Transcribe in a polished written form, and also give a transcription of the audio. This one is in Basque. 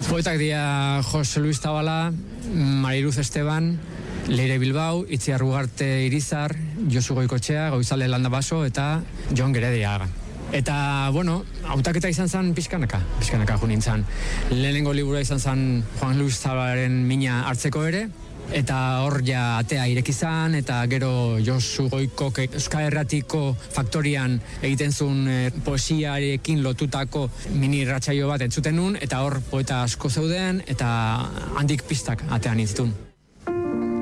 Poetak dira Jose Luis Zabala, Mariluz Esteban, Leire Bilbao, Itziar Ugarte Irizar, Josu Goikotxea, Goizale Landabaso eta Jon Gerediaga. Eta, hautaketa izan zen pixkanaka jo nintzen. Lehenengo liburua izan zen Juan Luis Zabalaren Mina hartzeko ere, eta hor ja atea ireki zan, eta gero Josu Goikok Euskal Herratiko faktorian egiten zuen poesiarekin lotutako mini irratsaio bat entzuten nun, eta hor poeta asko zeuden, eta handik pistak atean nintzitun.